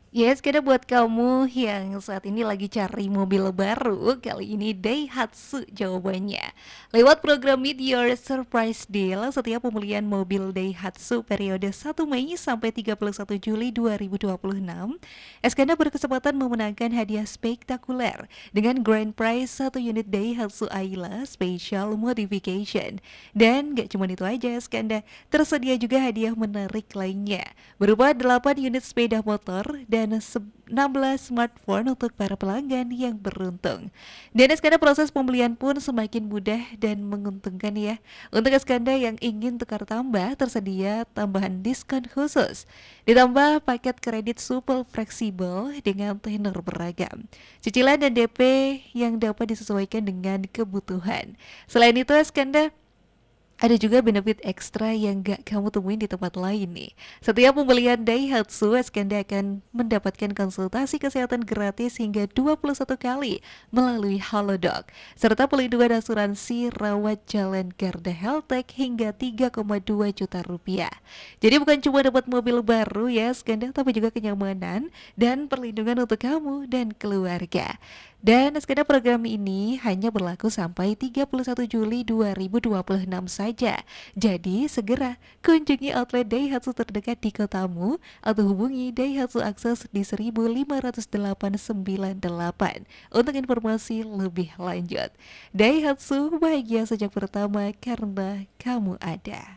Yes, karena buat kamu yang saat ini lagi cari mobil baru, kali ini Daihatsu jawabannya. Lewat program Meet Your Surprise Deal, setiap pembelian mobil Daihatsu periode 1 Mei sampai 31 Juli 2026, Eskanda berkesempatan memenangkan hadiah spektakuler dengan grand prize satu unit Daihatsu Ayla Special Modification. Dan gak cuma itu aja, Eskanda tersedia juga hadiah menarik lainnya berupa 8 unit sepeda motor dan 16 smartphone untuk para pelanggan yang beruntung. Dan Eskanda proses pembelian pun semakin mudah dan menguntungkan ya. Untuk Eskanda yang ingin tukar tambah, tersedia tambahan diskon khusus. Ditambah paket kredit supel fleksibel dengan tenor beragam. Cicilan dan DP yang dapat disesuaikan dengan kebutuhan. Selain itu, Eskanda ada juga benefit ekstra yang gak kamu temuin di tempat lain nih. Setiap pembelian Daihatsu, Eskanda akan mendapatkan konsultasi kesehatan gratis hingga 21 kali melalui Halodoc, serta pelindungan asuransi rawat jalan Garda Healthtech hingga 3,2 juta rupiah. Jadi bukan cuma dapat mobil baru ya Eskanda, tapi juga kenyamanan dan perlindungan untuk kamu dan keluarga. Dan skema program ini hanya berlaku sampai 31 Juli 2026 saja. Jadi segera kunjungi outlet Daihatsu terdekat di kotamu atau hubungi Daihatsu Akses di 150898 untuk informasi lebih lanjut. Daihatsu bahagia sejak pertama karena kamu ada.